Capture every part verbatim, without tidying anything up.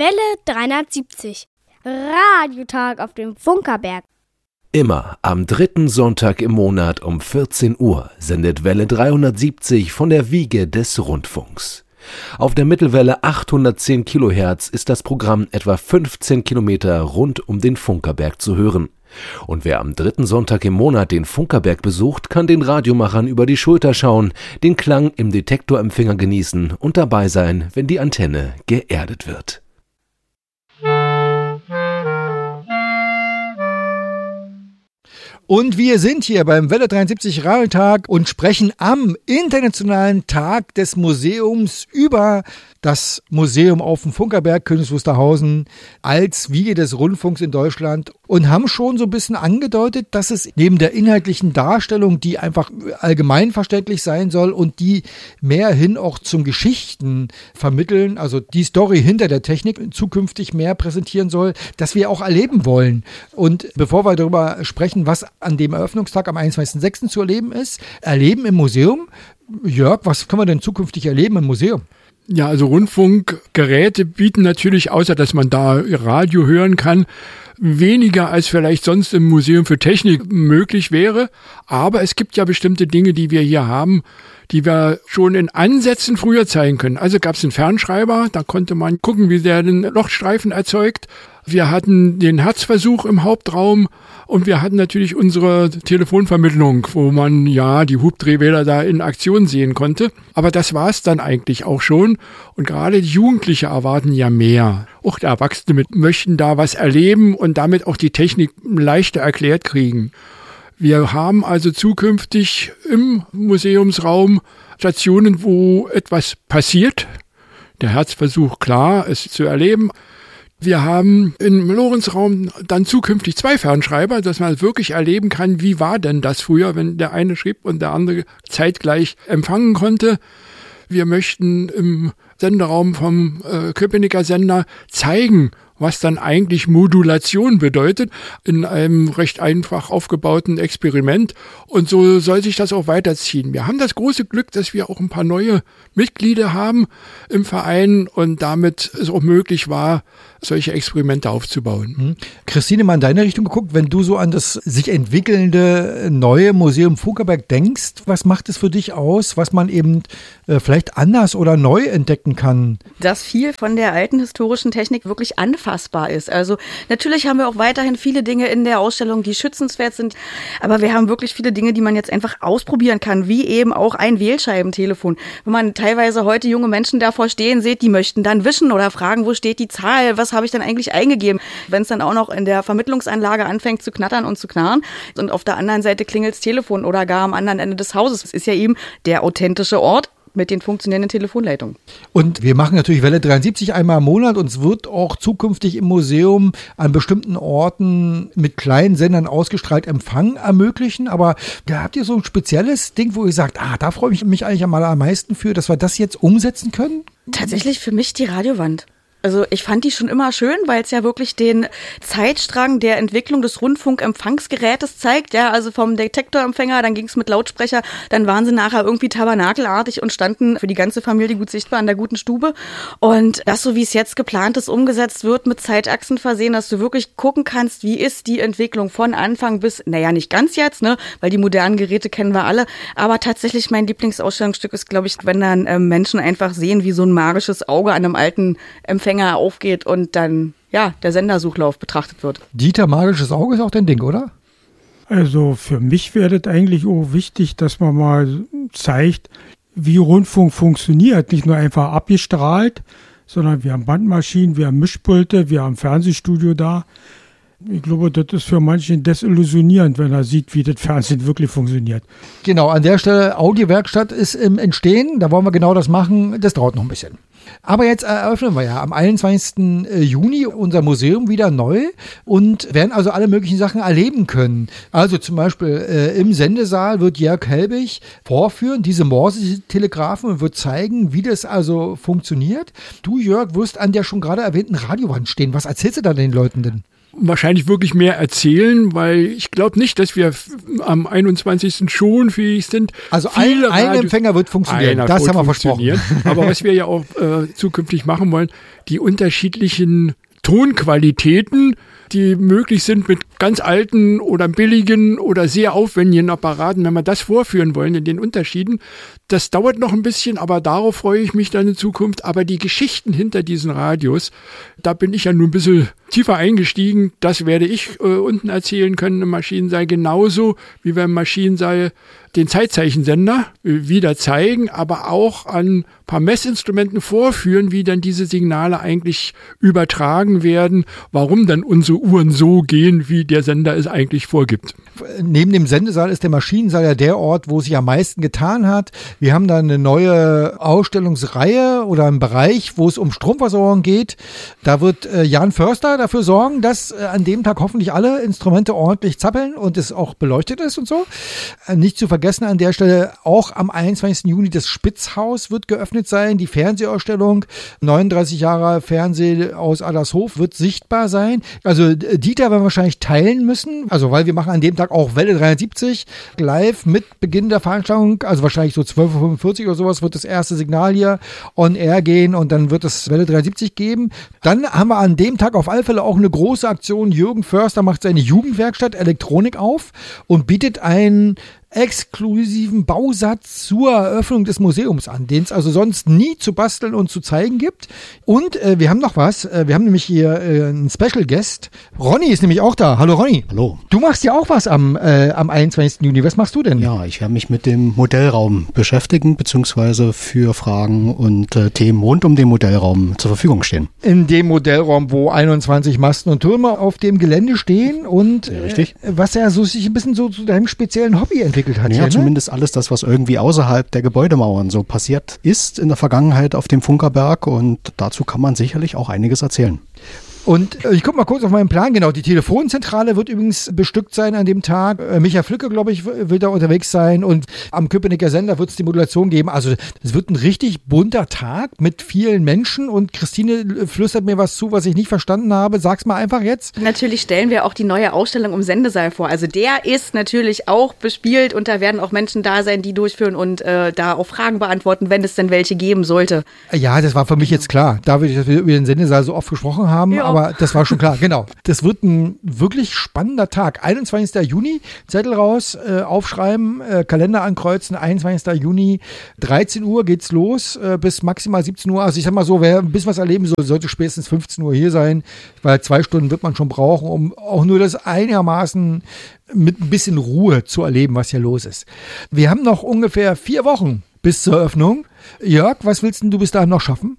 Welle dreihundertsiebzig. Radiotag auf dem Funkerberg. Immer am dritten Sonntag im Monat um vierzehn Uhr sendet Welle dreihundertsiebzig von der Wiege des Rundfunks. Auf der Mittelwelle achthundertzehn Kilohertz ist das Programm etwa fünfzehn Kilometer rund um den Funkerberg zu hören. Und wer am dritten Sonntag im Monat den Funkerberg besucht, kann den Radiomachern über die Schulter schauen, den Klang im Detektorempfänger genießen und dabei sein, wenn die Antenne geerdet wird. Und wir sind hier beim Welle dreiundsiebzig Radiotag und sprechen am Internationalen Tag des Museums über das Museum auf dem Funkerberg Königs Wusterhausen als Wiege des Rundfunks in Deutschland und haben schon so ein bisschen angedeutet, dass es neben der inhaltlichen Darstellung, die einfach allgemeinverständlich sein soll und die mehr hin auch zum Geschichten vermitteln, also die Story hinter der Technik zukünftig mehr präsentieren soll, dass wir auch erleben wollen. Und bevor wir darüber sprechen, was an dem Eröffnungstag am einundzwanzigsten sechsten zu erleben ist, erleben im Museum. Jörg, was können wir denn zukünftig erleben im Museum? Ja, also Rundfunkgeräte bieten natürlich, außer dass man da Radio hören kann, weniger als vielleicht sonst im Museum für Technik möglich wäre. Aber es gibt ja bestimmte Dinge, die wir hier haben, die wir schon in Ansätzen früher zeigen können. Also gab es einen Fernschreiber, da konnte man gucken, wie der den Lochstreifen erzeugt. Wir hatten den Herzversuch im Hauptraum und wir hatten natürlich unsere Telefonvermittlung, wo man ja die Hubdrehwähler da in Aktion sehen konnte. Aber das war es dann eigentlich auch schon. Und gerade die Jugendliche erwarten ja mehr. Auch die Erwachsene mit möchten da was erleben und damit auch die Technik leichter erklärt kriegen. Wir haben also zukünftig im Museumsraum Stationen, wo etwas passiert. Der Herzversuch, klar, ist zu erleben. Wir haben im Lorenzraum dann zukünftig zwei Fernschreiber, dass man wirklich erleben kann, wie war denn das früher, wenn der eine schrieb und der andere zeitgleich empfangen konnte. Wir möchten im Senderaum vom äh, Köpenicker Sender zeigen, was dann eigentlich Modulation bedeutet, in einem recht einfach aufgebauten Experiment. Und so soll sich das auch weiterziehen. Wir haben das große Glück, dass wir auch ein paar neue Mitglieder haben im Verein und damit es auch möglich war, solche Experimente aufzubauen. Mhm. Christine, mal in deine Richtung geguckt, wenn du so an das sich entwickelnde neue Museum Funkerberg denkst, was macht es für dich aus, was man eben äh, vielleicht anders oder neu entdecken kann? Dass viel von der alten historischen Technik wirklich anfassbar ist. Also natürlich haben wir auch weiterhin viele Dinge in der Ausstellung, die schützenswert sind, aber wir haben wirklich viele Dinge, die man jetzt einfach ausprobieren kann, wie eben auch ein Wählscheibentelefon. Wenn man teilweise heute junge Menschen davor stehen sieht, die möchten dann wischen oder fragen, wo steht die Zahl, was habe ich denn eigentlich eingegeben? Wenn es dann auch noch in der Vermittlungsanlage anfängt zu knattern und zu knarren und auf der anderen Seite klingelt das Telefon oder gar am anderen Ende des Hauses. Es ist ja eben der authentische Ort mit den funktionierenden Telefonleitungen. Und wir machen natürlich Welle dreiundsiebzig einmal im Monat und es wird auch zukünftig im Museum an bestimmten Orten mit kleinen Sendern ausgestrahlt Empfang ermöglichen. Aber ja, habt ihr so ein spezielles Ding, wo ihr sagt, ah, da freue ich mich eigentlich am meisten für, dass wir das jetzt umsetzen können? Tatsächlich für mich die Radiowand. Also ich fand die schon immer schön, weil es ja wirklich den Zeitstrang der Entwicklung des Rundfunkempfangsgerätes zeigt. Ja, also vom Detektorempfänger, dann ging es mit Lautsprecher, dann waren sie nachher irgendwie tabernakelartig und standen für die ganze Familie gut sichtbar in der guten Stube. Und das, so wie es jetzt geplant ist, umgesetzt wird, mit Zeitachsen versehen, dass du wirklich gucken kannst, wie ist die Entwicklung von Anfang bis, naja, nicht ganz jetzt, ne, weil die modernen Geräte kennen wir alle, aber tatsächlich mein Lieblingsausstellungsstück ist, glaube ich, wenn dann äh, Menschen einfach sehen, wie so ein magisches Auge an einem alten Empfänger aufgeht und dann, ja, der Sendersuchlauf betrachtet wird. Dieter, magisches Auge ist auch dein Ding, oder? Also für mich wäre das eigentlich auch wichtig, dass man mal zeigt, wie Rundfunk funktioniert. Nicht nur einfach abgestrahlt, sondern wir haben Bandmaschinen, wir haben Mischpulte, wir haben Fernsehstudio da. Ich glaube, das ist für manchen desillusionierend, wenn er sieht, wie das Fernsehen wirklich funktioniert. Genau, an der Stelle, Audiowerkstatt ist im Entstehen. Da wollen wir genau das machen. Das dauert noch ein bisschen. Aber jetzt eröffnen wir ja am einundzwanzigsten Juni unser Museum wieder neu und werden also alle möglichen Sachen erleben können. Also zum Beispiel äh, im Sendesaal wird Jörg Helbig vorführen, diese Morse-Telegraphen, und wird zeigen, wie das also funktioniert. Du, Jörg, wirst an der schon gerade erwähnten Radiowand stehen. Was erzählst du da den Leuten denn? wahrscheinlich wirklich mehr erzählen, weil ich glaube nicht, dass wir am einundzwanzigsten schon fähig sind. Also ein, ein Empfänger wird funktionieren, Einer das wird haben wir versprochen. Aber was wir ja auch äh, zukünftig machen wollen, die unterschiedlichen Tonqualitäten, die möglich sind mit ganz alten oder billigen oder sehr aufwendigen Apparaten, wenn wir das vorführen wollen in den Unterschieden, das dauert noch ein bisschen, aber darauf freue ich mich dann in Zukunft. Aber die Geschichten hinter diesen Radios, da bin ich ja nur ein bisschen tiefer eingestiegen, das werde ich äh, unten erzählen können im Maschinensaal, genauso wie wir im Maschinensaal den Zeitzeichensender äh, wieder zeigen, aber auch an ein paar Messinstrumenten vorführen, wie dann diese Signale eigentlich übertragen werden, warum dann unsere Uhren so gehen, wie der Sender es eigentlich vorgibt. Neben dem Sendesaal ist der Maschinensaal ja der Ort, wo sich am meisten getan hat. Wir haben da eine neue Ausstellungsreihe oder einen Bereich, wo es um Stromversorgung geht. Da wird äh, Jan Förster dafür sorgen, dass äh, an dem Tag hoffentlich alle Instrumente ordentlich zappeln und es auch beleuchtet ist und so. Äh, nicht zu vergessen an der Stelle, auch am einundzwanzigsten Juni das Spitzhaus wird geöffnet sein. Die Fernsehausstellung, neununddreißig Jahre Fernseh aus Adlershof wird sichtbar sein. Also Dieter werden wir wahrscheinlich teilen müssen, also weil wir machen an dem Tag auch Welle dreihundertsiebzig live mit Beginn der Veranstaltung, also wahrscheinlich so zwölf Uhr fünfundvierzig oder sowas wird das erste Signal hier on air gehen und dann wird es Welle dreihundertsiebzig geben. Dann haben wir an dem Tag auf alle Fälle auch eine große Aktion. Jürgen Förster macht seine Jugendwerkstatt Elektronik auf und bietet einen exklusiven Bausatz zur Eröffnung des Museums an, den es also sonst nie zu basteln und zu zeigen gibt. Und äh, wir haben noch was, äh, wir haben nämlich hier äh, einen Special Guest. Ronny ist nämlich auch da. Hallo Ronny. Hallo. Du machst ja auch was am, äh, am einundzwanzigsten Juni. Was machst du denn? Ja, ich werde mich mit dem Modellraum beschäftigen, beziehungsweise für Fragen und äh, Themen rund um den Modellraum zur Verfügung stehen. In dem Modellraum, wo einundzwanzig Masten und Türme auf dem Gelände stehen und ja, richtig. Äh, was ja so sich ein bisschen so zu deinem speziellen Hobby entwickelt hat. Ja, hier, ne? Zumindest alles das, was irgendwie außerhalb der Gebäudemauern so passiert ist in der Vergangenheit auf dem Funkerberg, und dazu kann man sicherlich auch einiges erzählen. Und ich gucke mal kurz auf meinen Plan. Genau, die Telefonzentrale wird übrigens bestückt sein an dem Tag. Äh, Micha Flücke, glaube ich, will da unterwegs sein. Und am Köpenicker Sender wird es die Modulation geben. Also es wird ein richtig bunter Tag mit vielen Menschen. Und Christine flüstert mir was zu, was ich nicht verstanden habe. Sag's mal einfach jetzt. Natürlich stellen wir auch die neue Ausstellung im Sendesaal vor. Also der ist natürlich auch bespielt und da werden auch Menschen da sein, die durchführen und äh, da auch Fragen beantworten, wenn es denn welche geben sollte. Ja, das war für mich jetzt klar. Da wir über den Sendesaal so oft gesprochen haben. Ja. Aber das war schon klar, genau. Das wird ein wirklich spannender Tag. einundzwanzigsten Juni, Zettel raus, äh, aufschreiben, äh, Kalender ankreuzen, einundzwanzigsten Juni, dreizehn Uhr geht's los, äh, bis maximal siebzehn Uhr. Also ich sag mal so, wer ein bisschen was erleben soll, sollte spätestens fünfzehn Uhr hier sein, weil zwei Stunden wird man schon brauchen, um auch nur das einigermaßen mit ein bisschen Ruhe zu erleben, was hier los ist. Wir haben noch ungefähr vier Wochen bis zur Eröffnung. Jörg, was willst denn du bis dahin noch schaffen?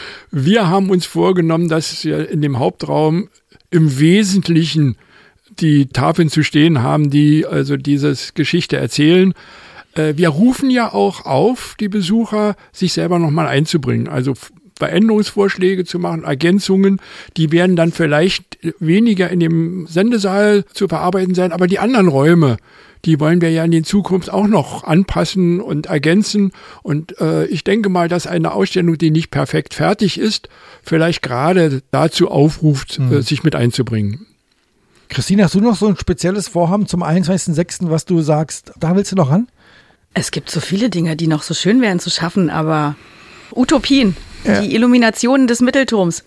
Wir haben uns vorgenommen, dass wir in dem Hauptraum im Wesentlichen die Tafeln zu stehen haben, die also dieses Geschichte erzählen. Wir rufen ja auch auf, die Besucher, sich selber nochmal einzubringen, also Veränderungsvorschläge zu machen, Ergänzungen, die werden dann vielleicht weniger in dem Sendesaal zu verarbeiten sein, aber die anderen Räume, die wollen wir ja in den Zukunft auch noch anpassen und ergänzen. Und äh, ich denke mal, dass eine Ausstellung, die nicht perfekt fertig ist, vielleicht gerade dazu aufruft, mhm. äh, sich mit einzubringen. Christine, hast du noch so ein spezielles Vorhaben zum einundzwanzigsten sechsten, was du sagst, da willst du noch ran? Es gibt so viele Dinge, die noch so schön wären zu schaffen, aber Utopien, ja. Die Illuminationen des Mittelturms.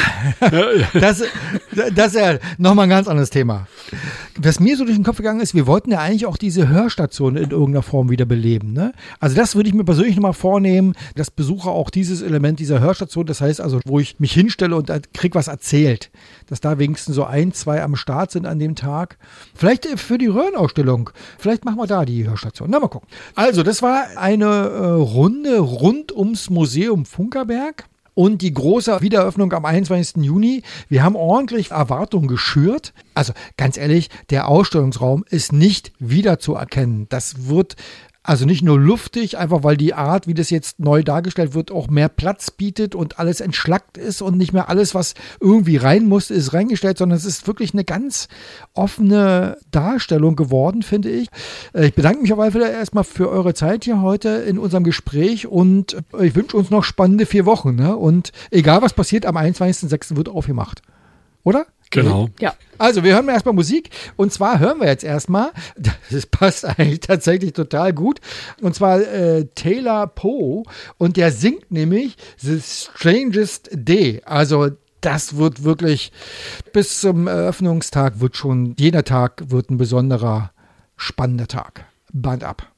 Das, das ist ja nochmal ein ganz anderes Thema. Was mir so durch den Kopf gegangen ist, wir wollten ja eigentlich auch diese Hörstation in irgendeiner Form wieder beleben. Ne? Also das würde ich mir persönlich nochmal vornehmen, dass Besucher auch dieses Element dieser Hörstation, das heißt also, wo ich mich hinstelle und krieg was erzählt, dass da wenigstens so ein, zwei am Start sind an dem Tag. Vielleicht für die Röhrenausstellung, vielleicht machen wir da die Hörstation. Na, mal gucken. Also das war eine äh, Runde rund ums Museum Funkerberg. Und die große Wiedereröffnung am einundzwanzigsten Juni. Wir haben ordentlich Erwartungen geschürt. Also ganz ehrlich, der Ausstellungsraum ist nicht wiederzuerkennen. Das wird also nicht nur luftig, einfach weil die Art, wie das jetzt neu dargestellt wird, auch mehr Platz bietet und alles entschlackt ist und nicht mehr alles, was irgendwie rein muss, ist reingestellt, sondern es ist wirklich eine ganz offene Darstellung geworden, finde ich. Ich bedanke mich auf alle Fälle erstmal für eure Zeit hier heute in unserem Gespräch und ich wünsche uns noch spannende vier Wochen. Ne? Und egal was passiert, am einundzwanzigsten sechsten wird aufgemacht. Oder? Genau. Ja. Also, wir hören mal erstmal Musik. Und zwar hören wir jetzt erstmal, das passt eigentlich tatsächlich total gut, und zwar äh, Taylor Poe. Und der singt nämlich The Strangest Day. Also, das wird wirklich, bis zum Eröffnungstag wird schon, jeder Tag wird ein besonderer, spannender Tag. Band ab.